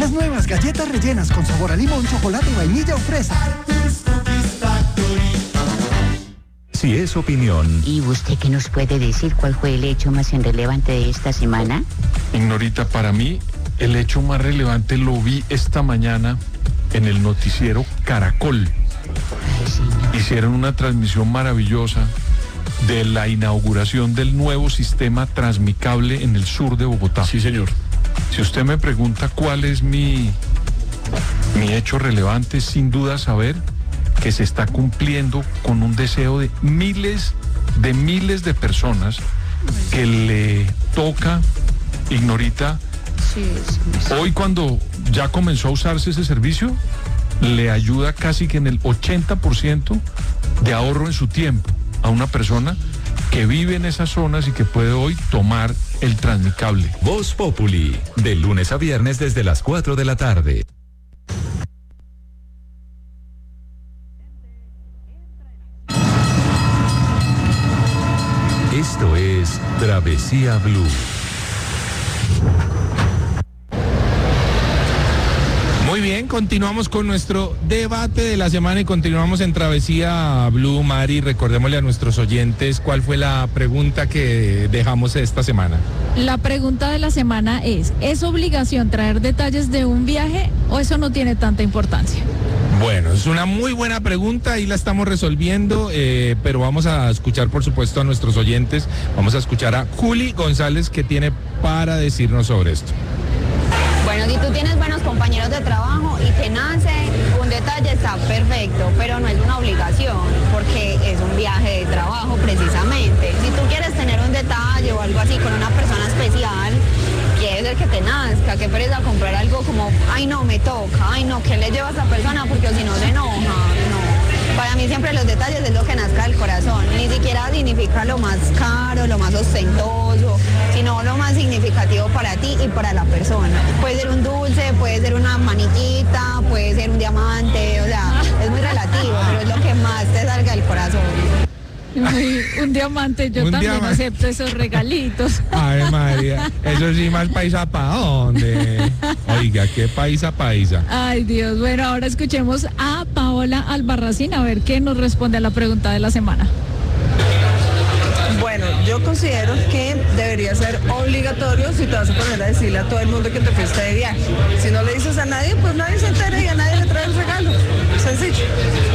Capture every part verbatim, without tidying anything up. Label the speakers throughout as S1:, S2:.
S1: Las nuevas galletas rellenas con sabor a limón, chocolate, vainilla o fresa.
S2: Si es opinión.
S3: ¿Y usted qué nos puede decir? ¿Cuál fue el hecho más irrelevante de esta semana?
S4: Ignorita, para mí, el hecho más relevante lo vi esta mañana en el noticiero Caracol.
S3: Ay, sí.
S4: Hicieron una transmisión maravillosa de la inauguración del nuevo sistema Transmicable en el sur de Bogotá.
S5: Sí, señor.
S4: Si usted me pregunta cuál es mi, mi hecho relevante, sin duda saber que se está cumpliendo con un deseo de miles de miles de personas que le toca, Ignorita,
S3: Sí, sí, sí.
S4: hoy cuando ya comenzó a usarse ese servicio, le ayuda casi que en el ochenta por ciento de ahorro en su tiempo a una persona que vive en esas zonas y que puede hoy tomar el Transmicable.
S2: Voz Populi, de lunes a viernes desde las cuatro de la tarde. Esto es Travesía Blue.
S5: Muy bien, continuamos con nuestro debate de la semana y continuamos en Travesía Blue. Mari, recordémosle a nuestros oyentes cuál fue la pregunta que dejamos esta semana.
S6: La pregunta de la semana es, ¿es obligación traer detalles de un viaje o eso no tiene tanta importancia?
S5: Bueno, es una muy buena pregunta y la estamos resolviendo, eh, pero vamos a escuchar, por supuesto, a nuestros oyentes. Vamos a escuchar a Juli González, que tiene para decirnos sobre esto.
S7: Bueno, si tú tienes buenos compañeros de trabajo y te nace un detalle, está perfecto, pero no es una obligación, porque es un viaje de trabajo precisamente. Si tú quieres tener un detalle o algo así con una persona especial, quiere ser que te nazca, que pereza comprar algo como, ay no, me toca, ay no, ¿qué le lleva a esa persona? Porque si no se enoja, no. Para mí siempre los detalles es lo que nazca del corazón, ni siquiera significa lo más caro, lo más ostentoso, sino lo más significativo para ti y para la persona. Puede ser un dulce, puede ser una manillita, puede ser un diamante, o sea, es muy relativo, pero es lo que más te salga del corazón.
S6: Uy, un diamante, yo
S5: Un
S6: también
S5: diamante.
S6: acepto esos regalitos.
S5: Ay, María, eso sí, más paisa para dónde. Oiga, qué paisa paisa.
S6: Ay, Dios. Bueno, ahora escuchemos a Paola Albarracín a ver qué nos responde a la pregunta de la semana.
S8: Bueno, yo considero que debería ser obligatorio si te vas a poner a decirle a todo el mundo que te fuiste de viaje. Si no le dices a nadie, pues nadie se entera y a nadie le trae el regalo. Sencillo.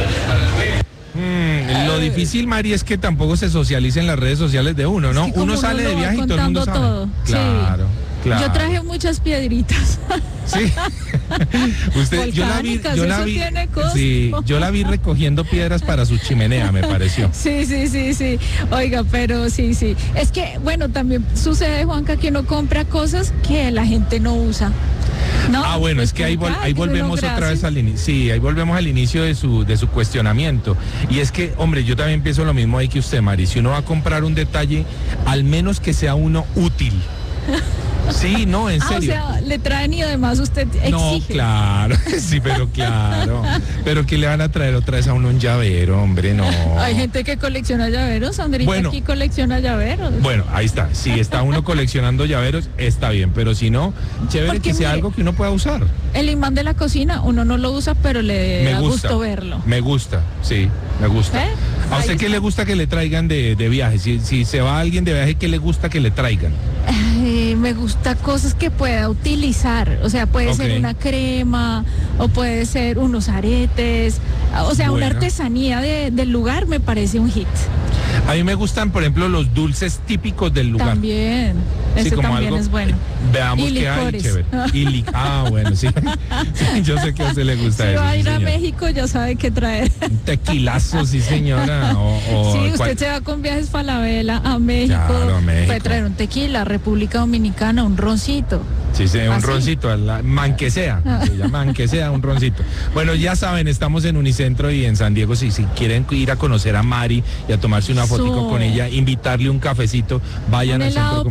S5: Mm, lo difícil, Mari, es que tampoco se socialice en las redes sociales de uno, ¿no?
S6: Es que como
S5: Uno sale
S6: uno
S5: de
S6: lo va
S5: viaje y todo el mundo sabe.
S6: contando todo, sí.
S5: Claro, claro.
S6: Yo traje muchas piedritas.
S5: Sí. Usted, yo la vi,
S6: Volcánicas,
S5: yo la
S6: eso
S5: vi,
S6: tiene costo.
S5: sí, yo la vi recogiendo piedras para su chimenea, me pareció.
S6: Sí, sí, sí, sí. Oiga, pero sí, sí. Es que, bueno, también sucede, Juanca, que uno compra cosas que la gente no usa. ¿No?
S5: Ah, bueno,
S6: Pues
S5: es que ahí,
S6: como,
S5: vol-
S6: ay,
S5: ahí
S6: que bueno,
S5: volvemos otra
S6: gracias.
S5: vez al inicio. Sí, ahí volvemos al inicio de su, de su cuestionamiento. Y es que, hombre, yo también pienso lo mismo ahí que usted, Mari. Si uno va a comprar un detalle, al menos que sea uno útil. Sí, no, en
S6: Ah, o
S5: serio.
S6: sea, le traen y además usted exige.
S5: No, claro, sí, pero claro. Pero que le van a traer otra vez a uno un llavero, hombre, no.
S6: Hay gente que colecciona llaveros, Sandrita
S5: Bueno.
S6: aquí colecciona llaveros.
S5: Bueno, ahí está. Si está uno coleccionando llaveros, está bien. Pero si no, chévere
S6: Porque
S5: que sea
S6: mire,
S5: algo que uno pueda usar.
S6: El imán de la cocina, uno no lo usa, pero le
S5: Me
S6: da
S5: gusta.
S6: gusto verlo.
S5: Me gusta, sí, me gusta.
S6: ¿Eh?
S5: ¿A
S6: Ahí
S5: usted qué
S6: está.
S5: le gusta que le traigan de, de viaje? Si, si se va alguien de viaje, ¿qué le gusta que le traigan?
S6: Ay, me gusta cosas que pueda utilizar, o sea, puede
S5: Ok.
S6: ser una crema o puede ser unos aretes, o sea, una
S5: Bueno.
S6: artesanía de- del lugar me parece un hit.
S5: A mí me gustan, por ejemplo, los dulces típicos del lugar.
S6: También,
S5: Sí,
S6: ese
S5: como
S6: también
S5: algo-
S6: es bueno.
S5: Veamos
S6: Y
S5: qué hay,
S6: licores.
S5: chévere. Y li- ah, bueno, sí. Sí, yo sé que a usted le gusta
S6: Si
S5: eso.
S6: va a
S5: sí,
S6: ir a
S5: señor.
S6: México ya sabe qué traer.
S5: Un tequilazo, sí, señora. O, o
S6: Sí, usted
S5: cual-
S6: se va con viajes Falabella a México,
S5: Claro, a México.
S6: puede traer un tequila, República Dominicana, un roncito.
S5: Sí, sí, un
S6: ¿Ah, sí?
S5: roncito, a la- man que sea, se llama man que sea, un roncito. Bueno, ya saben, estamos en Unicentro y en San Diego, si, si quieren ir a conocer a Mari y a tomarse una fotico
S6: Eso.
S5: con ella, invitarle un cafecito, vayan
S6: Un
S5: al
S6: helado
S5: Centro
S6: porque
S5: Comercial
S6: hace
S5: San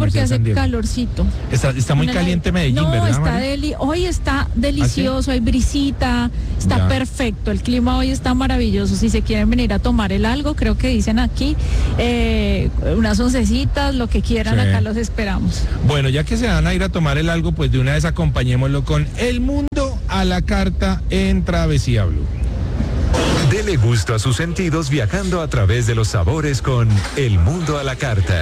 S5: Diego.
S6: calorcito.
S5: Está, está muy
S6: Una helada-
S5: caliente Medellín,
S6: no,
S5: ¿verdad,
S6: está
S5: Mari?
S6: deli hoy está delicioso, hay brisita, está
S5: Ya.
S6: perfecto, el clima hoy está maravilloso. Si se quieren venir a tomar el algo, creo que dicen aquí, eh, unas oncecitas, lo que quieran,
S5: Sí.
S6: acá los esperamos.
S5: Bueno, ya que se van a ir a tomar el algo, pues de una vez acompañémoslo con El Mundo a la Carta en Travesía Blue.
S2: Dele gusto a sus sentidos viajando a través de los sabores con El Mundo a la Carta.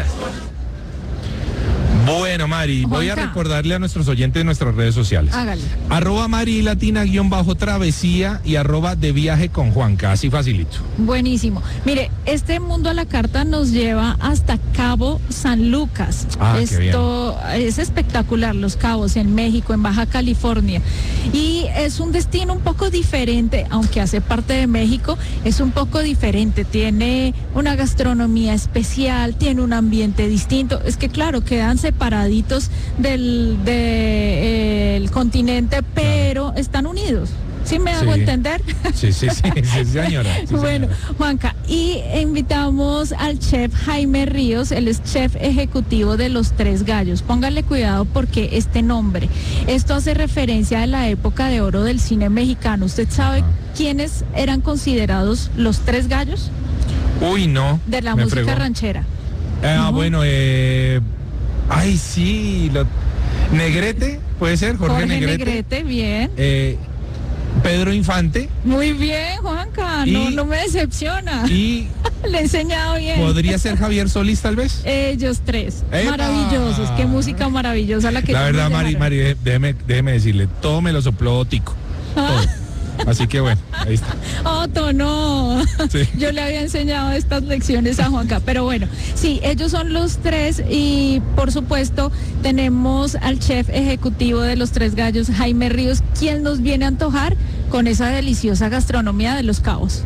S5: Bueno, Mari, voy a
S6: Juanca.
S5: recordarle a nuestros oyentes de nuestras redes sociales.
S6: Hágale.
S5: Arroba Mari Latina guión bajo travesía y arroba de viaje con Juanca, así facilito.
S6: Buenísimo. Mire, este Mundo a la Carta nos lleva hasta Cabo San Lucas.
S5: Ah, qué bien.
S6: Esto es espectacular, Los Cabos en México, en Baja California. Y es un destino un poco diferente, aunque hace parte de México, es un poco diferente. Tiene una gastronomía especial, tiene un ambiente distinto. Es que claro, quedan separaditos del, de, eh, el continente, pero están unidos. ¿Sí me hago
S5: Sí.
S6: entender?
S5: Sí, sí, sí, sí, señora. Sí,
S6: Bueno,
S5: señora.
S6: Juanca, y invitamos al chef Jaime Ríos, él es chef ejecutivo de Los Tres Gallos. Póngale cuidado porque este nombre, esto hace referencia a la época de oro del cine mexicano. ¿Usted sabe
S5: Ah.
S6: quiénes eran considerados los Tres Gallos
S5: Uy, no.
S6: de la
S5: me
S6: música
S5: fregó.
S6: ranchera?
S5: Ah,
S6: No.
S5: bueno, eh... Ay, sí, lo... Negrete, puede ser, Jorge,
S6: Jorge
S5: Negrete.
S6: Negrete, bien.
S5: Eh, Pedro Infante
S6: Muy bien, Juanca, no,
S5: Y-
S6: no me decepciona.
S5: y
S6: Le he enseñado bien.
S5: podría ser Javier Solís, tal vez.
S6: Ellos tres,
S5: ¡Epa!
S6: maravillosos, qué música maravillosa la que
S5: La
S6: nos
S5: verdad, Mari,
S6: dejaron.
S5: Mari, dé- déjeme, déjeme decirle, todo me lo sopló Tico. Todo. Así que bueno, ahí está.
S6: Otto, no.
S5: Sí.
S6: Yo le había enseñado estas lecciones a Juanca, pero bueno, sí, ellos son los tres y por supuesto tenemos al chef ejecutivo de Los Tres Gallos, Jaime Ríos, quien nos viene a antojar con esa deliciosa gastronomía de Los Cabos.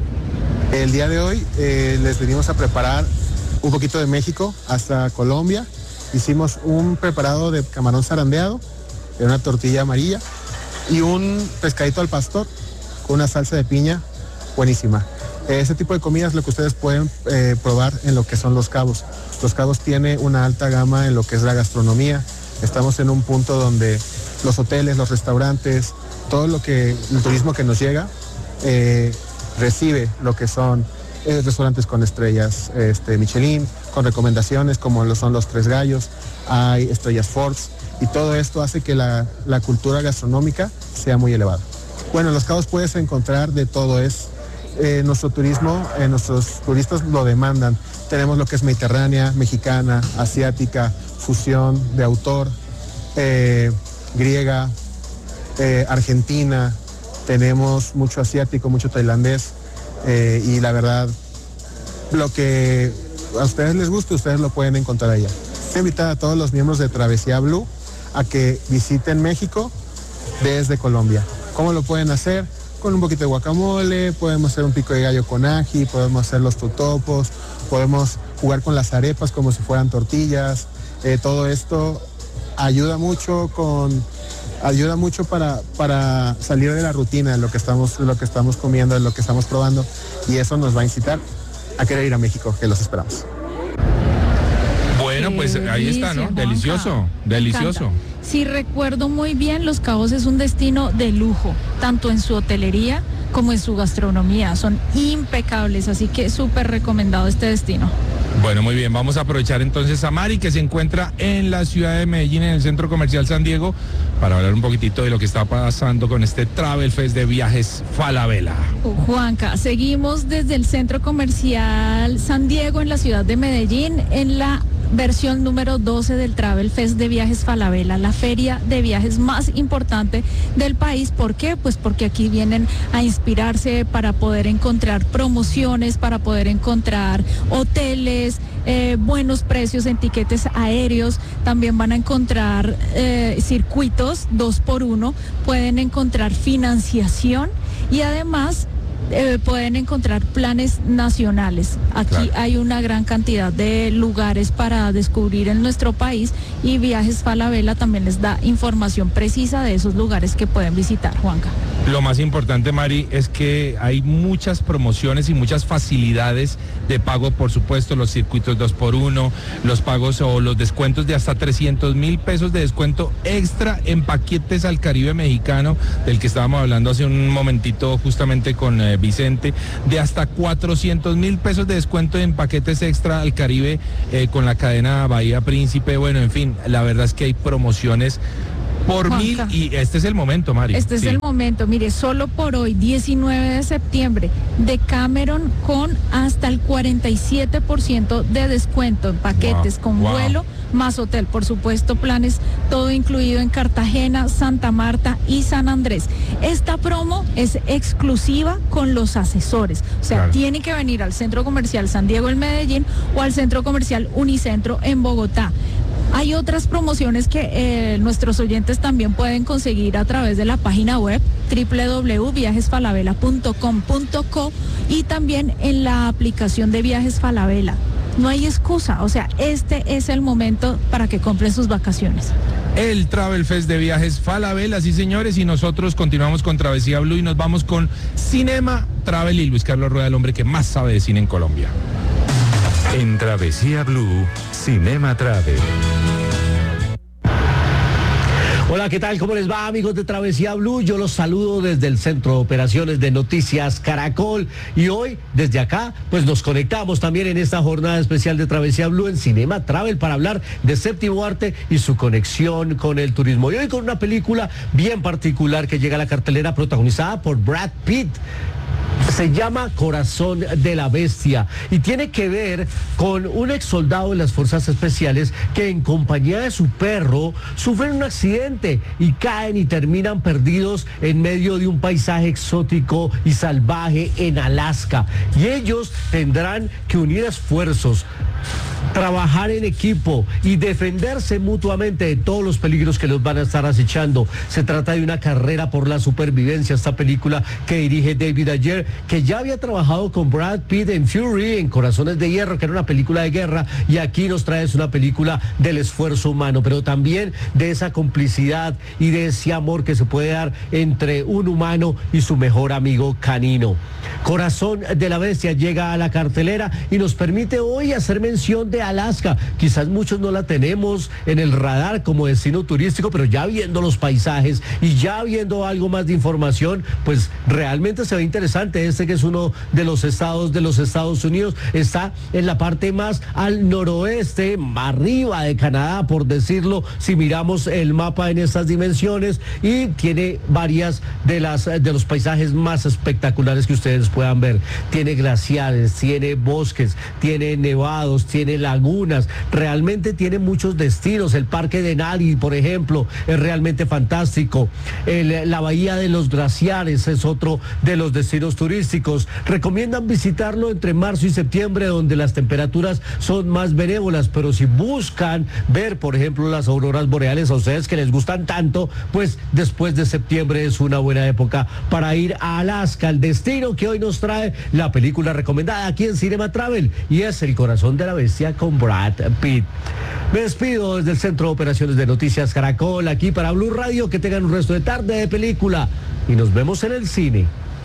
S9: El día de hoy eh, les venimos a preparar un poquito de México hasta Colombia. Hicimos un preparado de camarón zarandeado, de una tortilla amarilla y un pescadito al pastor con una salsa de piña buenísima. Ese tipo de comida es lo que ustedes pueden eh, probar en lo que son Los Cabos. Los Cabos tiene una alta gama en lo que es la gastronomía. Estamos en un punto donde los hoteles, los restaurantes, todo lo que el turismo que nos llega eh, recibe lo que son eh, restaurantes con estrellas este, Michelin, con recomendaciones como lo son Los Tres Gallos, hay estrellas Forbes y todo esto hace que la, la cultura gastronómica sea muy elevada. Bueno, en Los Cabos puedes encontrar de todo, es eh, nuestro turismo, eh, nuestros turistas lo demandan. Tenemos lo que es mediterránea, mexicana, asiática, fusión de autor, eh, griega, eh, argentina, tenemos mucho asiático, mucho tailandés eh, y la verdad, lo que a ustedes les guste, ustedes lo pueden encontrar allá. Quiero invitar a todos los miembros de Travesía Blue a que visiten México desde Colombia. ¿Cómo lo pueden hacer? Con un poquito de guacamole, podemos hacer un pico de gallo con ají, podemos hacer los totopos, podemos jugar con las arepas como si fueran tortillas. Eh, todo esto ayuda mucho con ayuda mucho para, para salir de la rutina de lo que estamos, de lo que estamos comiendo, de lo que estamos probando, y eso nos va a incitar a querer ir a México, que los esperamos.
S5: Bueno, pues
S6: Qué
S5: ahí está, ¿no?
S6: delicia,
S5: Delicioso,
S6: Juanca. Me
S5: delicioso.
S6: encanta. Si recuerdo muy bien, Los Cabos es un destino de lujo, tanto en su hotelería como en su gastronomía. Son impecables, así que súper recomendado este destino.
S5: Bueno, muy bien, vamos a aprovechar entonces a Mari, que se encuentra en la ciudad de Medellín, en el Centro Comercial San Diego, para hablar un poquitito de lo que está pasando con este Travel Fest de viajes Falabella.
S6: Juanca, seguimos desde el Centro Comercial San Diego en la ciudad de Medellín en la versión número doce del Travel Fest de Viajes Falabella, la feria de viajes más importante del país. ¿Por qué? Pues porque aquí vienen a inspirarse para poder encontrar promociones, para poder encontrar hoteles, eh, buenos precios en tiquetes aéreos. También van a encontrar eh, circuitos dos por uno, pueden encontrar financiación y además Eh, pueden encontrar planes nacionales. Aquí
S5: Claro.
S6: hay una gran cantidad de lugares para descubrir en nuestro país y Viajes Falabella también les da información precisa de esos lugares que pueden visitar, Juanca.
S5: Lo más importante, Mari, es que hay muchas promociones y muchas facilidades de pago, por supuesto, los circuitos dos por uno, los pagos o los descuentos de hasta trescientos mil pesos de descuento extra en paquetes al Caribe mexicano, del que estábamos hablando hace un momentito justamente con eh, Vicente, de hasta cuatrocientos mil pesos de descuento en paquetes extra al Caribe eh, con la cadena Bahía Príncipe. Bueno, en fin, la verdad es que hay promociones por
S6: Juanca,
S5: mil y este es el momento, Mari.
S6: Este es
S5: Sí.
S6: el momento, mire, solo por hoy, diecinueve de septiembre, Decameron con hasta el cuarenta y siete por ciento de descuento en paquetes
S5: Wow,
S6: con
S5: wow.
S6: vuelo más hotel, por supuesto, planes todo incluido en Cartagena, Santa Marta y San Andrés. Esta promo es exclusiva con los asesores, o sea,
S5: Claro.
S6: tiene que venir al Centro Comercial San Diego en Medellín o al Centro Comercial Unicentro en Bogotá. Hay otras promociones que eh, nuestros oyentes también pueden conseguir a través de la página web doble u doble u doble u punto viajes falabella punto com punto co y también en la aplicación de Viajes Falabella. No hay excusa, o sea, este es el momento para que compren sus vacaciones.
S5: El Travel Fest de Viajes Falabella, sí señores, y nosotros continuamos con Travesía Blue y nos vamos con Cinema Travel y Luis Carlos Rueda, el hombre que más sabe de cine en Colombia.
S2: En Travesía Blue, Cinema Travel.
S10: Hola, ¿qué tal? ¿Cómo les va, amigos de Travesía Blue? Yo los saludo desde el Centro de Operaciones de Noticias Caracol y hoy, desde acá, pues nos conectamos también en esta jornada especial de Travesía Blue en Cinema Travel para hablar de Séptimo Arte y su conexión con el turismo. Y hoy con una película bien particular que llega a la cartelera protagonizada por Brad Pitt. Se llama Corazón de la Bestia y tiene que ver con un ex soldado de las fuerzas especiales que en compañía de su perro sufren un accidente y caen y terminan perdidos en medio de un paisaje exótico y salvaje en Alaska. Y ellos tendrán que unir esfuerzos, trabajar en equipo y defenderse mutuamente de todos los peligros que los van a estar acechando. Se trata de una carrera por la supervivencia, esta película que dirige David Ayer, que ya había trabajado con Brad Pitt en Fury, en Corazones de Hierro, que era una película de guerra, y aquí nos trae una película del esfuerzo humano, pero también de esa complicidad y de ese amor que se puede dar entre un humano y su mejor amigo canino. Corazón de la Bestia llega a la cartelera y nos permite hoy hacer mención de Alaska. Quizás muchos no la tenemos en el radar como destino turístico, pero ya viendo los paisajes y ya viendo algo más de información, pues realmente se ve interesante. Este que es uno de los estados de los Estados Unidos, está en la parte más al noroeste, arriba de Canadá, por decirlo, si miramos el mapa en estas dimensiones, y tiene varias de las de los paisajes más espectaculares que ustedes puedan ver. Tiene glaciares, tiene bosques, tiene nevados, tiene lagunas, realmente tiene muchos destinos. El parque de Nadi, por ejemplo, es realmente fantástico. El, la bahía de los glaciares es otro de los destinos turísticos. Recomiendan visitarlo entre marzo y septiembre, donde las temperaturas son más benévolas, pero si buscan ver, por ejemplo, las auroras boreales, a ustedes que les gustan tanto, pues después de septiembre es una buena época para ir a Alaska, el destino que hoy nos trae la película recomendada aquí en Cinema Travel, y es El Corazón de la Bestia con Brad Pitt. Me despido desde el Centro de Operaciones de Noticias Caracol, aquí para Blue Radio. Que tengan un resto de tarde de película y nos vemos en el cine.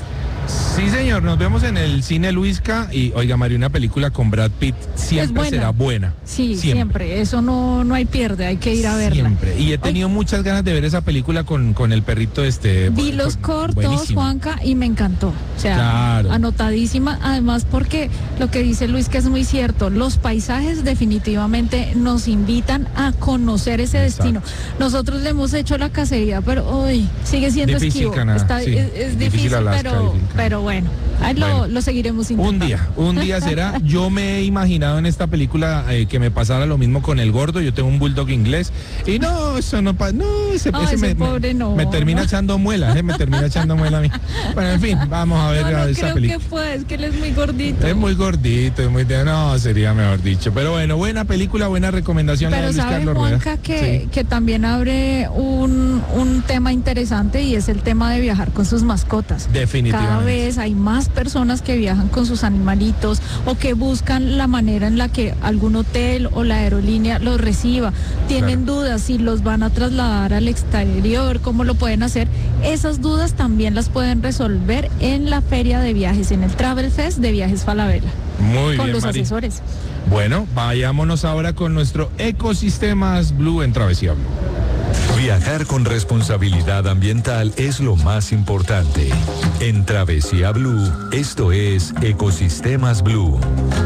S5: Sí, señor, nos vemos en el cine Luisca y, oiga, María, una película con Brad Pitt siempre
S6: buena.
S5: será buena.
S6: Sí, siempre.
S5: Siempre.
S6: Eso no, no hay pierde, hay que ir a verla.
S5: Siempre. Y he tenido
S6: Oye,
S5: muchas ganas de ver esa película con, con el perrito este.
S6: vi los cortos,
S5: buenísimo.
S6: Juanca, y me encantó. O sea,
S5: Claro.
S6: anotadísima. Además, porque lo que dice Luis, que es muy cierto, los paisajes definitivamente nos invitan a conocer ese
S5: Exacto.
S6: destino. Nosotros le hemos hecho la cacería, pero hoy sigue siendo
S5: Difícil,
S6: esquivo.
S5: Canadá,
S6: Está-
S5: sí.
S6: es, es
S5: Difícil
S6: difícil,
S5: Alaska,
S6: pero,
S5: difícil Canadá.
S6: pero bueno, ahí lo,
S5: Bueno.
S6: lo seguiremos intentando.
S5: Un día, un día será. Yo me he imaginado en esta película eh, que me pasara lo mismo con el gordo. Yo tengo un bulldog inglés y no, eso no pasa. No, ese,
S6: Ay,
S5: ese
S6: ese
S5: me,
S6: pobre
S5: me,
S6: no,
S5: me termina
S6: no.
S5: echando muela, eh, me termina echando muela a mí. Bueno, en fin, vamos a ver
S6: No, no
S5: a esa
S6: creo
S5: película.
S6: que pueda, es que él es muy gordito.
S5: Es muy gordito, es muy de, no, sería mejor dicho. Pero bueno, buena película, buena recomendación. la de
S6: Pero
S5: Luis
S6: sabe,
S5: Carlos Rueda.
S6: Juanca, que,
S5: Sí.
S6: que también abre un, un tema interesante, y es el tema de viajar con sus mascotas.
S5: Definitivamente.
S6: Cada vez hay más las personas que viajan con sus animalitos o que buscan la manera en la que algún hotel o la aerolínea los reciba, tienen claro. dudas si los van a trasladar al exterior, cómo lo pueden hacer, esas dudas también las pueden resolver en la feria de viajes, en el Travel Fest de Viajes Falabella.
S5: Muy
S6: con
S5: bien,
S6: los
S5: Mari.
S6: asesores.
S5: Bueno, vayámonos ahora con nuestro Ecosistemas Blue en Travesía Blue.
S2: Viajar con responsabilidad ambiental es lo más importante. En Travesía Blue, esto es Ecosistemas Blue.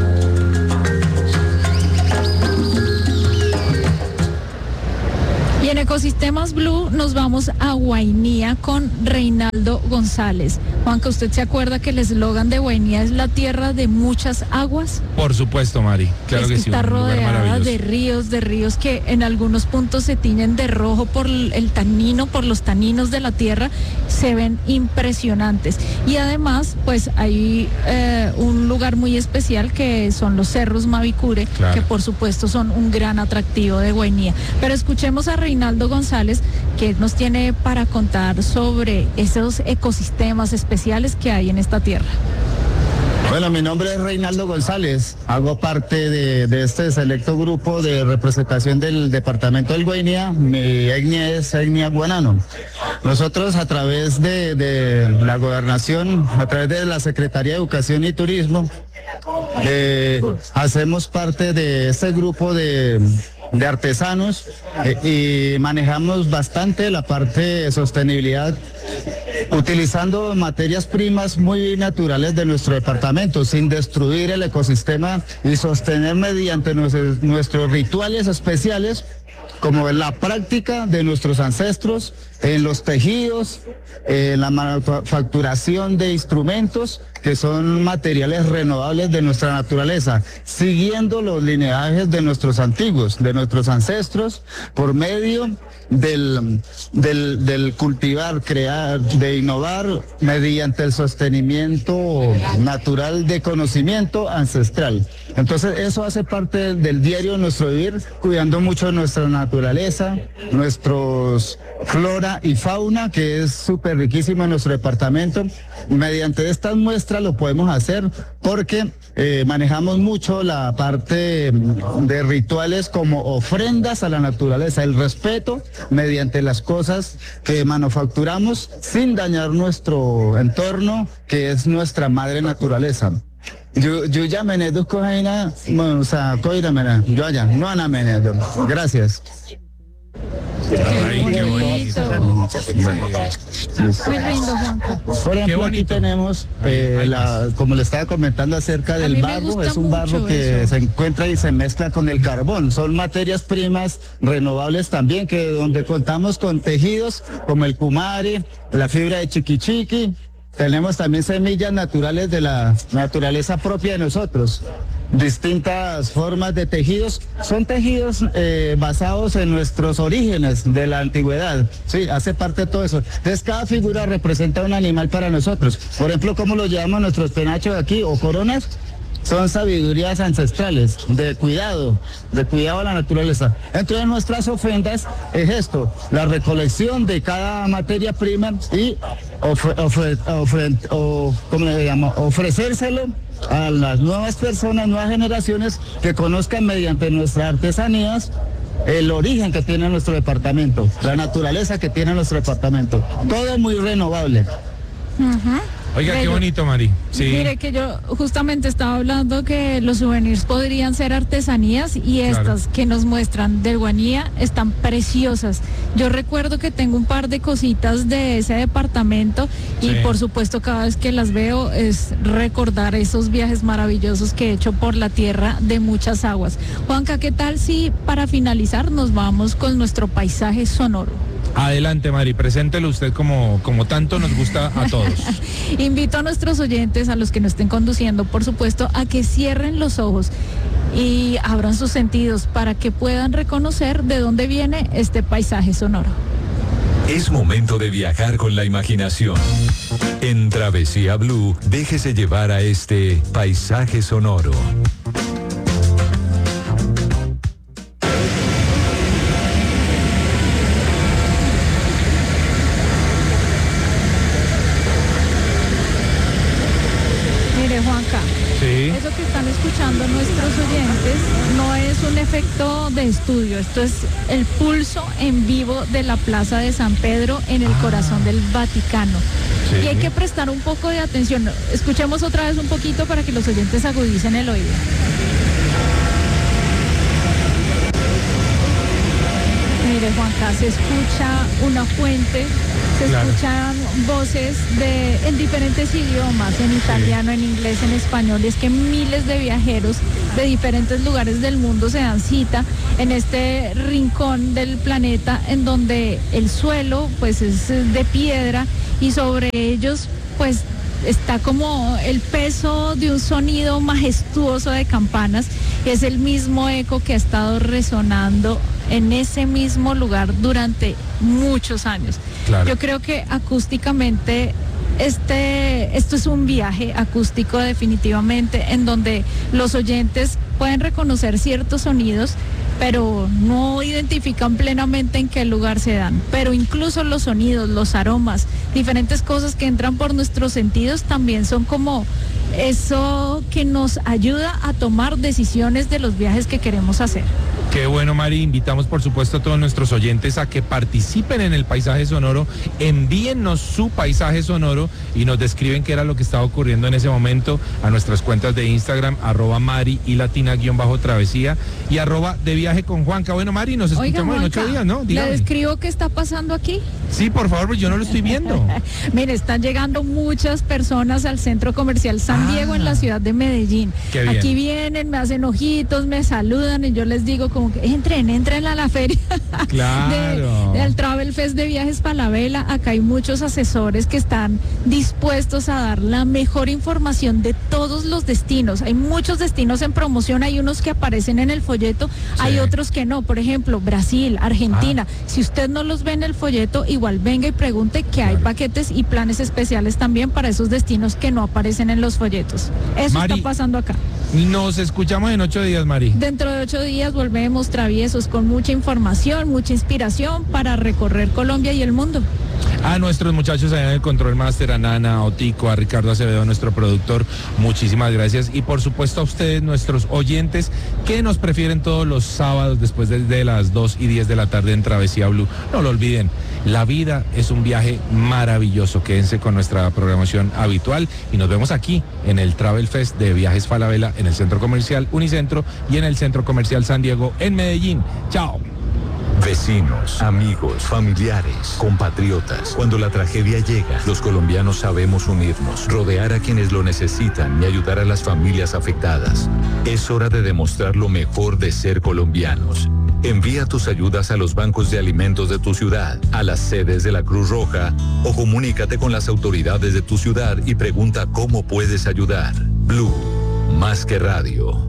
S6: Y en Ecosistemas Blue nos vamos a Guainía con Reinaldo González. Juanca, ¿usted se acuerda que el eslogan de Guainía es la tierra de muchas aguas?
S5: Por supuesto, Mari. Claro
S6: es
S5: que,
S6: que
S5: sí.
S6: Está
S5: Un lugar
S6: rodeada
S5: maravilloso.
S6: de ríos, de ríos que en algunos puntos se tiñen de rojo por el tanino, por los taninos de la tierra, se ven impresionantes. Y además, pues hay eh, un lugar muy especial que son los Cerros Mavicure, claro. que por supuesto son un gran atractivo de Guainía. Pero escuchemos a Reinaldo González, que nos tiene para contar sobre esos ecosistemas especiales que hay en esta tierra.
S11: Bueno, mi nombre es Reinaldo González, hago parte de, de este selecto grupo de representación del departamento del Guainía. Mi etnia es etnia guanano. Nosotros a través de, de la gobernación, a través de la Secretaría de Educación y Turismo, eh, hacemos parte de este grupo de... de artesanos eh, y manejamos bastante la parte de sostenibilidad utilizando materias primas muy naturales de nuestro departamento sin destruir el ecosistema y sostener mediante nuestros, nuestros rituales especiales como en la práctica de nuestros ancestros, en los tejidos, en la manufacturación de instrumentos que son materiales renovables de nuestra naturaleza, siguiendo los lineajes de nuestros antiguos, de nuestros ancestros, por medio del, del, del cultivar, crear, de innovar mediante el sostenimiento natural de conocimiento ancestral. Entonces eso hace parte del diario de nuestro vivir, cuidando mucho nuestra naturaleza, nuestros flora y fauna, que es súper riquísimo en nuestro departamento. Mediante estas muestras lo podemos hacer porque eh, manejamos mucho la parte de rituales como ofrendas a la naturaleza, el respeto mediante las cosas que manufacturamos sin dañar nuestro entorno, que es nuestra madre naturaleza. Yo, yo ya me neduzco jaina, o sea, coiramena, yo allá, no ana menedo. Gracias.
S5: Ay, qué bonito.
S6: Muy lindo, Juanca.
S11: Por ejemplo, aquí tenemos, eh, la, como le estaba comentando acerca del barro, es un barro que eso. se encuentra y se mezcla con el carbón. Son materias primas renovables también, que donde contamos con tejidos como el kumare, la fibra de chiquichiqui. Tenemos también semillas naturales de la naturaleza propia de nosotros. Distintas formas de tejidos, son tejidos eh, basados en nuestros orígenes de la antigüedad, sí, hace parte de todo eso. Entonces cada figura representa un animal para nosotros. Por ejemplo, ¿cómo lo llamamos nuestros penachos aquí o coronas? Son sabidurías ancestrales, de cuidado, de cuidado a la naturaleza. Entre de nuestras ofrendas es esto, la recolección de cada materia prima y ofre, ofre, ofre, o, ¿cómo le llamo? ofrecérselo a las nuevas personas, nuevas generaciones que conozcan mediante nuestras artesanías el origen que tiene nuestro departamento, la naturaleza que tiene nuestro departamento. Todo muy renovable.
S6: Uh-huh.
S5: Oiga,
S6: Bello.
S5: Qué bonito, Mari. Sí.
S6: Mire que yo justamente estaba hablando que los souvenirs podrían ser artesanías y estas claro. que nos muestran del Guainía están preciosas. Yo recuerdo que tengo un par de cositas de ese departamento y sí. por supuesto cada vez que las veo es recordar esos viajes maravillosos que he hecho por la tierra de muchas aguas. Juanca, ¿qué tal si para finalizar nos vamos con nuestro paisaje sonoro?
S5: Adelante, Mari, preséntelo usted como, como tanto nos gusta a todos.
S6: Invito a nuestros oyentes, a los que nos estén conduciendo, por supuesto, a que cierren los ojos y abran sus sentidos para que puedan reconocer de dónde viene este paisaje sonoro.
S2: Es momento de viajar con la imaginación. En Travesía Blue, déjese llevar a este paisaje sonoro.
S6: escuchando nuestros oyentes no es un efecto de estudio, esto es el pulso en vivo de la Plaza de San Pedro en el ah. corazón del Vaticano. Sí. Y hay que prestar un poco de atención. Escuchemos otra vez un poquito para que los oyentes agudicen el oído. Mire, Juanca, se escucha una fuente, se claro. escuchan voces de, en diferentes idiomas, en italiano, sí. en inglés, en español, y es que miles de viajeros de diferentes lugares del mundo se dan cita en este rincón del planeta en donde el suelo pues es de piedra y sobre ellos pues está como el peso de un sonido majestuoso de campanas, y es el mismo eco que ha estado resonando en ese mismo lugar durante muchos años. Claro. Yo creo que acústicamente este, esto es un viaje acústico definitivamente, en donde los oyentes pueden reconocer ciertos sonidos, pero no identifican plenamente en qué lugar se dan. Pero incluso los sonidos, los aromas, diferentes cosas que entran por nuestros sentidos también son como eso que nos ayuda a tomar decisiones de los viajes que queremos hacer.
S5: Qué bueno, Mari. Invitamos, por supuesto, a todos nuestros oyentes a que participen en el paisaje sonoro, envíennos su paisaje sonoro y nos describen qué era lo que estaba ocurriendo en ese momento a nuestras cuentas de Instagram, arroba Mari y latina guión bajo travesía y arroba de viaje con Juanca. Bueno, Mari, nos escuchamos Oiga, Juanca, en ocho días, ¿no? Dígame.
S6: ¿Le describo qué está pasando aquí?
S5: Sí, por favor, pues yo no lo estoy viendo.
S6: Mire, están llegando muchas personas al centro comercial San ah, Diego en la ciudad de Medellín.
S5: Qué bien.
S6: Aquí vienen, me hacen ojitos, me saludan y yo les digo como que entren, entren a la feria
S5: claro.
S6: de, del Travel Fest de Viajes Falabella. Acá hay muchos asesores que están dispuestos a dar la mejor información de todos los destinos. Hay muchos destinos en promoción, hay unos que aparecen en el folleto, sí. hay otros que no. Por ejemplo, Brasil, Argentina. Ah. Si usted no los ve en el folleto, igual venga y pregunte que hay paquetes y planes especiales también para esos destinos que no aparecen en los folletos. Eso Mari, está pasando acá.
S5: Nos escuchamos en ocho días, Mari.
S6: Dentro de ocho días volvemos traviesos con mucha información, mucha inspiración para recorrer Colombia y el mundo.
S5: A nuestros muchachos allá en el Control Master, a Nana, a Otico, a Ricardo Acevedo, nuestro productor, muchísimas gracias. Y por supuesto a ustedes, nuestros oyentes, que nos prefieren todos los sábados después de, de las dos y diez de la tarde en Travesía Blue. No lo olviden, la vida es un viaje maravilloso. Quédense con nuestra programación habitual y nos vemos aquí en el Travel Fest de Viajes Falabella, en el Centro Comercial Unicentro y en el Centro Comercial San Diego en Medellín. Chao.
S2: Vecinos, amigos, familiares, compatriotas. Cuando la tragedia llega, los colombianos sabemos unirnos, rodear a quienes lo necesitan y ayudar a las familias afectadas. Es hora de demostrar lo mejor de ser colombianos. Envía tus ayudas a los bancos de alimentos de tu ciudad, a las sedes de la Cruz Roja o comunícate con las autoridades de tu ciudad y pregunta cómo puedes ayudar. Blue, más que radio.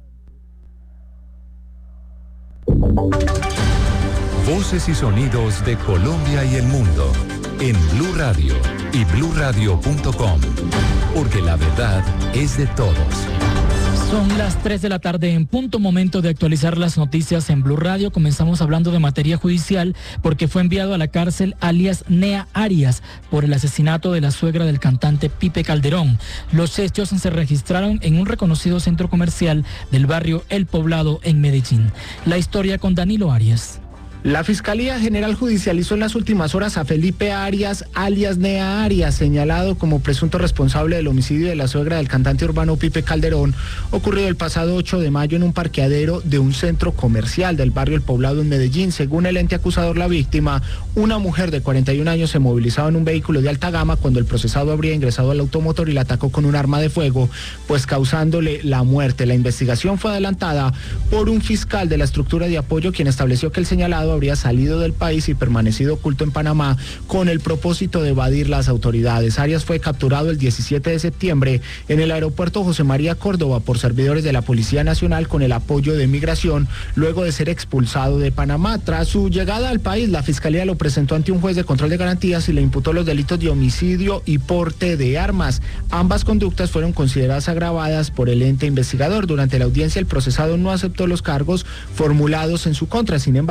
S2: Voces y sonidos de Colombia y el mundo en Blue Radio y blue radio punto com, porque la verdad es de todos.
S12: Son las tres de la tarde en punto, momento de actualizar las noticias en Blue Radio. Comenzamos hablando de materia judicial porque fue enviado a la cárcel alias Nea Arias por el asesinato de la suegra del cantante Pipe Calderón. Los hechos se registraron en un reconocido centro comercial del barrio El Poblado en Medellín. La historia con Danilo Arias.
S13: La Fiscalía General judicializó en las últimas horas a Felipe Arias, alias Nea Arias, señalado como presunto responsable del homicidio de la suegra del cantante urbano Pipe Calderón, ocurrido el pasado ocho de mayo en un parqueadero de un centro comercial del barrio El Poblado en Medellín. Según el ente acusador, la víctima, una mujer de cuarenta y un años, se movilizaba en un vehículo de alta gama cuando el procesado habría ingresado al automotor y la atacó con un arma de fuego, pues causándole la muerte. La investigación fue adelantada por un fiscal de la estructura de apoyo, quien estableció que el señalado habría salido del país y permanecido oculto en Panamá con el propósito de evadir las autoridades. Arias fue capturado el diecisiete de septiembre en el aeropuerto José María Córdoba por servidores de la Policía Nacional con el apoyo de Migración, luego de ser expulsado de Panamá. Tras su llegada al país, la Fiscalía lo presentó ante un juez de control de garantías y le imputó los delitos de homicidio y porte de armas. Ambas conductas fueron consideradas agravadas por el ente investigador. Durante la audiencia, el procesado no aceptó los cargos formulados en su contra. Sin embargo,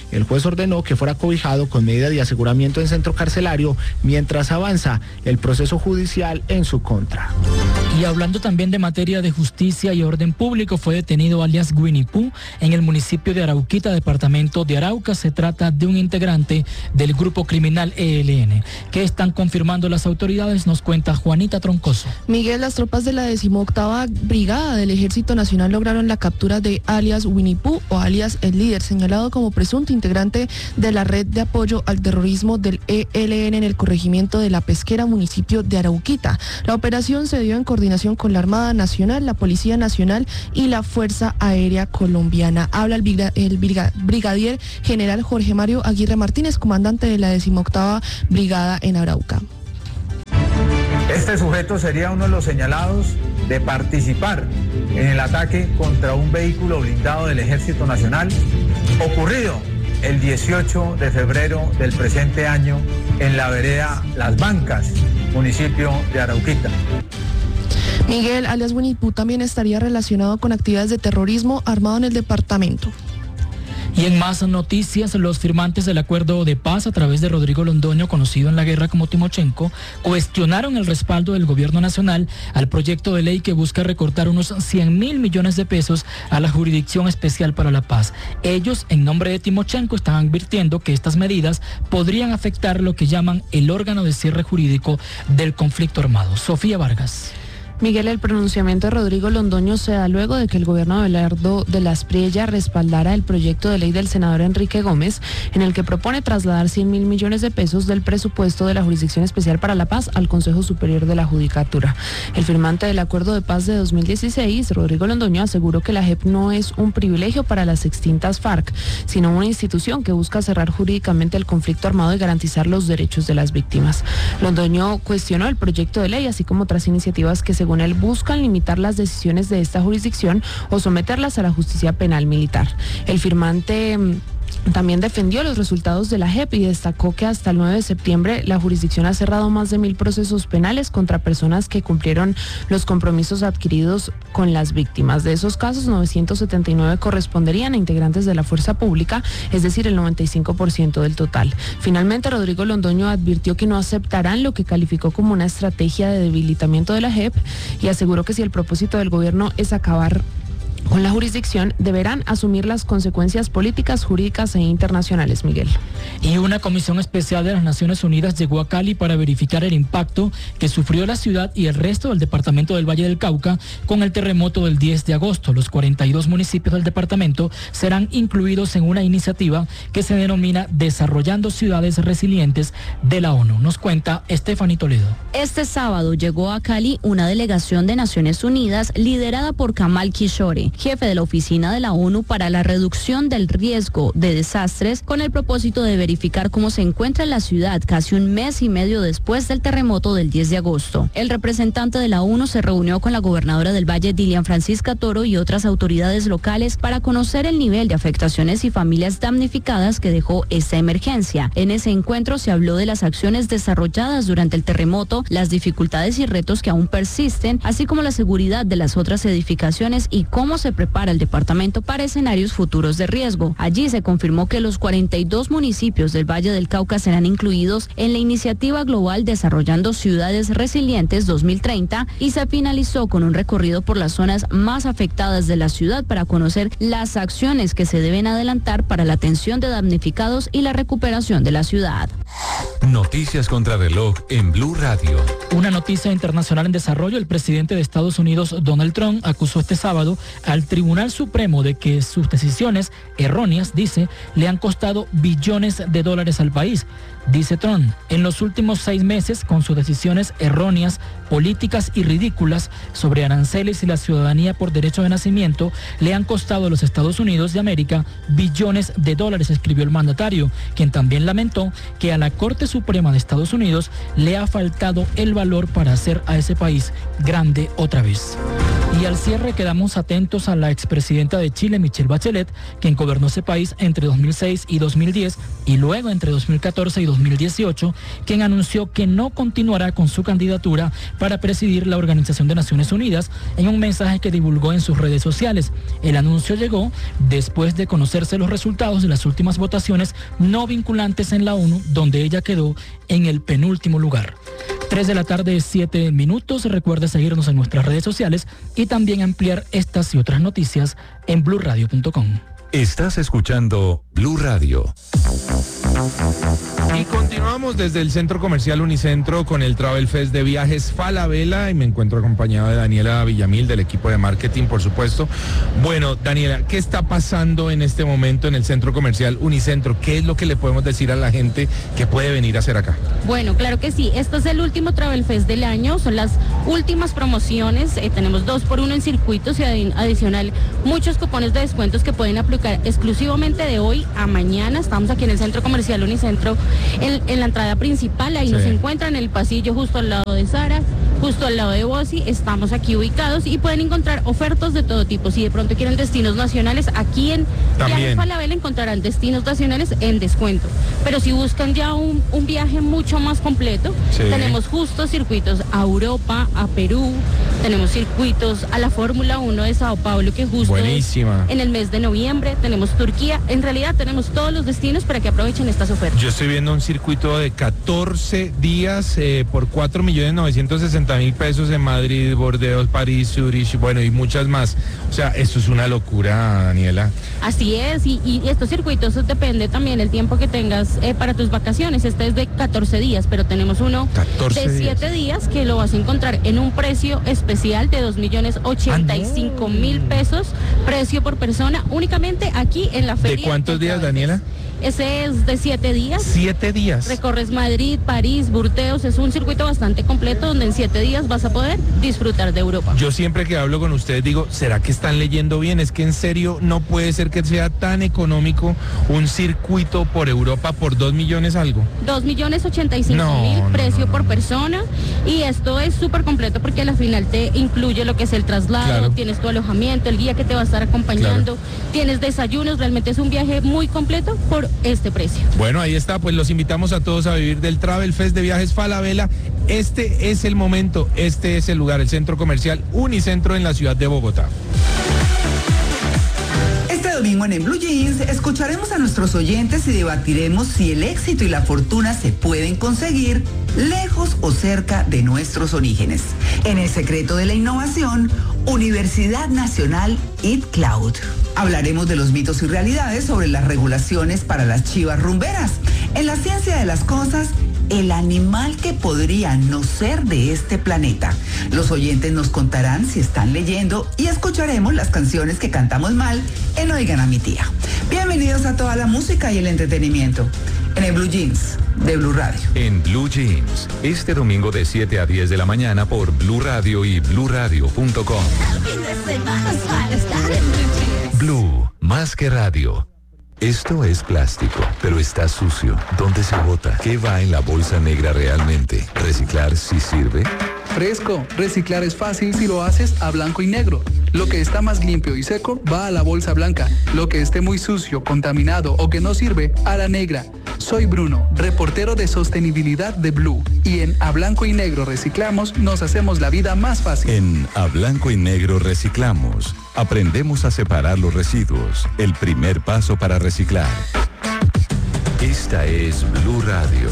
S13: El juez ordenó que fuera cobijado con medida de aseguramiento en centro carcelario mientras avanza el proceso judicial en su contra.
S12: Y hablando también de materia de justicia y orden público, fue detenido alias Winnie Pooh en el municipio de Arauquita, departamento de Arauca. Se trata de un integrante del grupo criminal E L N. ¿Qué están confirmando las autoridades? Nos cuenta Juanita Troncoso.
S14: Miguel, las tropas de la decimoctava Brigada del Ejército Nacional lograron la captura de alias Winnie Pooh o alias El Líder, señalado como presunto integrante de la red de apoyo al terrorismo del E L N en el corregimiento de La Pesquera, municipio de Arauquita. La operación se dio en coordinación con la Armada Nacional, la Policía Nacional y la Fuerza Aérea Colombiana. Habla el, briga, el briga, brigadier general Jorge Mario Aguirre Martínez, comandante de la decimoctava Brigada en Arauca.
S15: Este sujeto sería uno de los señalados de participar en el ataque contra un vehículo blindado del Ejército Nacional ocurrido el dieciocho de febrero del presente año en la vereda Las Bancas, municipio de Arauquita.
S14: Miguel, alias Winnie Pooh, también estaría relacionado con actividades de terrorismo armado en el departamento.
S12: Y en más noticias, los firmantes del acuerdo de paz a través de Rodrigo Londoño, conocido en la guerra como Timochenko, cuestionaron el respaldo del gobierno nacional al proyecto de ley que busca recortar unos cien mil millones de pesos a la Jurisdicción Especial para la Paz. Ellos, en nombre de Timochenko, están advirtiendo que estas medidas podrían afectar lo que llaman el órgano de cierre jurídico del conflicto armado. Sofía Vargas.
S14: Miguel, el pronunciamiento de Rodrigo Londoño se da luego de que el gobierno de Abelardo de la Espriella respaldara el proyecto de ley del senador Enrique Gómez, en el que propone trasladar cien mil millones de pesos del presupuesto de la Jurisdicción Especial para la Paz al Consejo Superior de la Judicatura. El firmante del Acuerdo de Paz de dos mil dieciséis, Rodrigo Londoño, aseguró que la J E P no es un privilegio para las extintas FARC, sino una institución que busca cerrar jurídicamente el conflicto armado y garantizar los derechos de las víctimas. Londoño cuestionó el proyecto de ley, así como otras iniciativas que, según él, buscan limitar las decisiones de esta jurisdicción o someterlas a la justicia penal militar. El firmante también defendió los resultados de la J E P y destacó que hasta el nueve de septiembre la jurisdicción ha cerrado más de mil procesos penales contra personas que cumplieron los compromisos adquiridos con las víctimas. De esos casos, novecientos setenta y nueve corresponderían a integrantes de la fuerza pública, es decir, el noventa y cinco por ciento del total. Finalmente, Rodrigo Londoño advirtió que no aceptarán lo que calificó como una estrategia de debilitamiento de la J E P y aseguró que si el propósito del gobierno es acabar con la jurisdicción, deberán asumir las consecuencias políticas, jurídicas e internacionales, Miguel.
S12: Y una comisión especial de las Naciones Unidas llegó a Cali para verificar el impacto que sufrió la ciudad y el resto del departamento del Valle del Cauca con el terremoto del diez de agosto. Los cuarenta y dos municipios del departamento serán incluidos en una iniciativa que se denomina Desarrollando Ciudades Resilientes de la ONU. Nos cuenta Stephanie Toledo.
S16: Este sábado llegó a Cali una delegación de Naciones Unidas liderada por Kamal Kishore, jefe de la Oficina de la ONU para la Reducción del Riesgo de Desastres, con el propósito de verificar cómo se encuentra la ciudad casi un mes y medio después del terremoto del diez de agosto. El representante de la ONU se reunió con la gobernadora del Valle, Dilian Francisca Toro, y otras autoridades locales para conocer el nivel de afectaciones y familias damnificadas que dejó esta emergencia. En ese encuentro se habló de las acciones desarrolladas durante el terremoto, las dificultades y retos que aún persisten, así como la seguridad de las otras edificaciones y cómo se prepara el departamento para escenarios futuros de riesgo. Allí se confirmó que los cuarenta y dos municipios del Valle del Cauca serán incluidos en la iniciativa global Desarrollando Ciudades Resilientes dos mil treinta y se finalizó con un recorrido por las zonas más afectadas de la ciudad para conocer las acciones que se deben adelantar para la atención de damnificados y la recuperación de la ciudad.
S2: Noticias contra reloj en Blue Radio.
S12: Una noticia internacional en desarrollo: el presidente de Estados Unidos, Donald Trump, acusó este sábado al Tribunal Supremo de que sus decisiones erróneas, dice, le han costado billones de dólares al país. Dice Trump, en los últimos seis meses, con sus decisiones erróneas, políticas y ridículas sobre aranceles y la ciudadanía por derecho de nacimiento, le han costado a los Estados Unidos de América billones de dólares, escribió el mandatario, quien también lamentó que a la Corte Suprema de Estados Unidos le ha faltado el valor para hacer a ese país grande otra vez. Y al cierre quedamos atentos a la expresidenta de Chile, Michelle Bachelet, quien gobernó ese país entre dos mil seis y dos mil diez y luego entre dos mil catorce y dos mil dieciocho, quien anunció que no continuará con su candidatura para presidir la Organización de Naciones Unidas en un mensaje que divulgó en sus redes sociales. El anuncio llegó después de conocerse los resultados de las últimas votaciones no vinculantes en la ONU, donde ella quedó en el penúltimo lugar. tres de la tarde, siete minutos. Recuerda seguirnos en nuestras redes sociales y también ampliar estas y otras noticias en blue radio punto com.
S2: Estás escuchando Blue Radio.
S5: Y continuamos desde el Centro Comercial Unicentro con el Travel Fest de Viajes Falabella y me encuentro acompañado de Daniela Villamil del equipo de marketing, por supuesto. Bueno, Daniela, ¿qué está pasando en este momento en el Centro Comercial Unicentro? ¿Qué es lo que le podemos decir a la gente que puede venir a hacer acá?
S17: Bueno, claro que sí. Este es el último Travel Fest del año. Son las últimas promociones. Eh, tenemos dos por uno en circuitos y adi- adicional muchos cupones de descuentos que pueden aplicar exclusivamente de hoy a mañana. Estamos aquí en el Centro Comercial Unicentro, en, en la entrada principal. Ahí sí. Nos encuentran en el pasillo justo al lado de Sara, justo al lado de Bossi. Estamos aquí ubicados y pueden encontrar ofertas de todo tipo. Si de pronto quieren destinos nacionales, aquí en Viajes Falabella encontrarán destinos nacionales en descuento. Pero si buscan ya un, un viaje mucho más completo, sí. Tenemos justo circuitos a Europa, a Perú, tenemos circuitos a la Fórmula uno de Sao Paulo, que justo
S5: Buenísima.
S17: Es en el mes de noviembre, tenemos Turquía. En realidad tenemos todos los destinos para que aprovechen estas ofertas.
S5: Yo estoy viendo un circuito de catorce días eh, por cuatro millones novecientos sesenta mil pesos en Madrid, Bordeaux, París, Zurich, bueno, y muchas más. O sea, esto es una locura, Daniela.
S17: Así es, y, y estos circuitos depende también el tiempo que tengas eh, para tus vacaciones. Este es de catorce días, pero tenemos uno de siete días que lo vas a encontrar en un precio especial de dos millones ochenta y cinco mil pesos, precio por persona, únicamente aquí en la feria.
S5: ¿De cuántos días, Daniela?
S17: Ese es de siete días.
S5: Siete días.
S17: Recorres Madrid, París, Burdeos. Es un circuito bastante completo donde en siete días vas a poder disfrutar de Europa.
S5: Yo siempre que hablo con ustedes digo, ¿será que están leyendo bien? Es que en serio no puede ser que sea tan económico un circuito por Europa por dos millones algo.
S17: Dos millones ochenta y cinco mil, no, precio no, no, por persona. Y esto es súper completo porque al final te incluye lo que es el traslado, claro. Tienes tu alojamiento, el guía que te va a estar acompañando, claro. Tienes desayunos. Realmente es un viaje muy completo por este precio.
S5: Bueno, ahí está, pues los invitamos a todos a vivir del Travel Fest de Viajes Falabella. Este es el momento, este es el lugar, el Centro Comercial Unicentro en la ciudad de Bogotá.
S18: Este domingo en, en Blue Jeans escucharemos a nuestros oyentes y debatiremos si el éxito y la fortuna se pueden conseguir lejos o cerca de nuestros orígenes. En el secreto de la innovación, Universidad Nacional Eat Cloud. Hablaremos de los mitos y realidades sobre las regulaciones para las chivas rumberas. En la ciencia de las cosas, el animal que podría no ser de este planeta. Los oyentes nos contarán si están leyendo y escucharemos las canciones que cantamos mal en Oigan a mi tía. Bienvenidos a toda la música y el entretenimiento en el Blue Jeans de Blue Radio.
S2: En Blue Jeans, este domingo de siete a diez de la mañana por Blue Radio y blue radio punto com. Blue, más que radio. Esto es plástico, pero está sucio. ¿Dónde se bota? ¿Qué va en la bolsa negra realmente? ¿Reciclar sí sirve?
S19: Fresco, reciclar es fácil si lo haces a blanco y negro. Lo que está más limpio y seco va a la bolsa blanca. Lo que esté muy sucio, contaminado o que no sirve, a la negra. Soy Bruno, reportero de sostenibilidad de Blue. Y en A Blanco y Negro Reciclamos nos hacemos la vida más fácil.
S2: En A Blanco y Negro Reciclamos aprendemos a separar los residuos. El primer paso para reciclar. Esta es Blue Radio.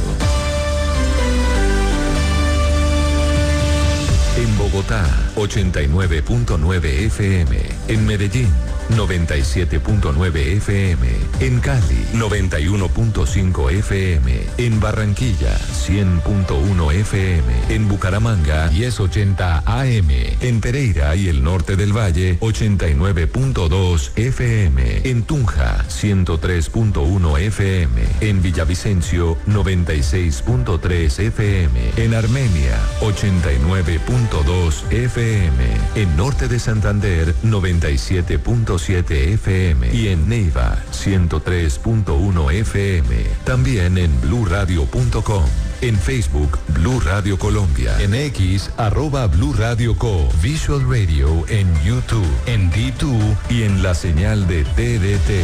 S2: En Bogotá, ochenta y nueve punto nueve F M. En Medellín, noventa y siete punto nueve F M. En Cali, noventa y uno punto cinco F M. En Barranquilla, cien punto uno F M. En Bucaramanga, diez ochenta A M. En Pereira y el norte del Valle, ochenta y nueve punto dos F M. En Tunja, ciento tres punto uno F M. En Villavicencio, noventa y seis punto tres F M. En Armenia, ochenta y nueve punto dos F M. En Norte de Santander, noventa y siete punto siete F M. Y en Neiva, ciento tres punto uno F M. También en blue radio punto com. En Facebook, Blue Radio Colombia. En X, arroba Blue Radio Co. Visual Radio en YouTube, en D dos y en la señal de T D T.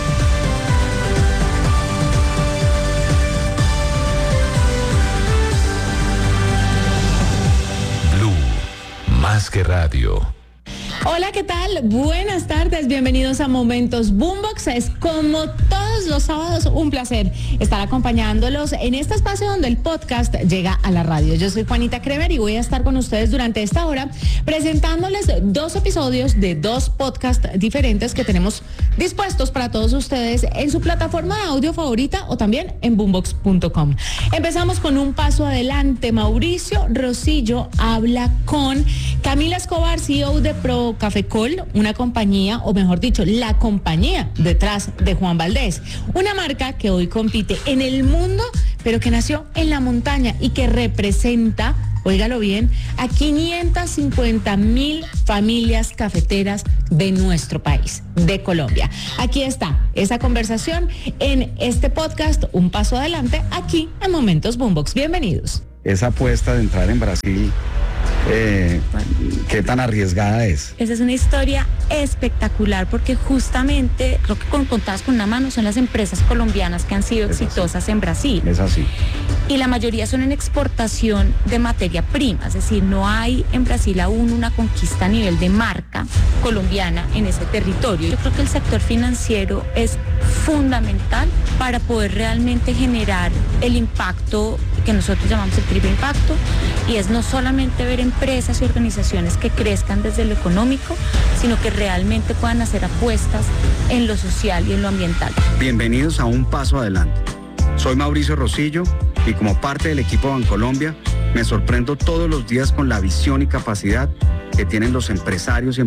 S2: Blue, más que radio.
S14: Hola, ¿qué tal? Buenas tardes, bienvenidos a Momentos Boombox. Es como todos los sábados un placer estar acompañándolos en este espacio donde el podcast llega a la radio. Yo soy Juanita Kremer y voy a estar con ustedes durante esta hora presentándoles dos episodios de dos podcasts diferentes que tenemos dispuestos para todos ustedes en su plataforma de audio favorita o también en boombox punto com. Empezamos con un paso adelante. Mauricio Rosillo habla con Camila Escobar, C E O de Pro Cafecol, una compañía, o mejor dicho, la compañía detrás de Juan Valdez, una marca que hoy compite en el mundo, pero que nació en la montaña y que representa, óigalo bien, a quinientas cincuenta mil familias cafeteras de nuestro país, de Colombia. Aquí está esa conversación en este podcast, Un Paso Adelante, aquí en Momentos Boombox. Bienvenidos.
S20: Esa apuesta de entrar en Brasil, Eh, ¿qué tan arriesgada es?
S21: Esa es una historia espectacular porque justamente creo que con contadas con una mano son las empresas colombianas que han sido es exitosas así. en Brasil.
S20: Es así.
S21: Y la mayoría son en exportación de materia prima, es decir, no hay en Brasil aún una conquista a nivel de marca colombiana en ese territorio. Yo creo que el sector financiero es fundamental para poder realmente generar el impacto que nosotros llamamos el triple impacto, y es no solamente ver empresas y organizaciones que crezcan desde lo económico, sino que realmente puedan hacer apuestas en lo social y en lo ambiental.
S20: Bienvenidos a Un Paso Adelante. Soy Mauricio Rosillo y como parte del equipo Bancolombia me sorprendo todos los días con la visión y capacidad que tienen los empresarios y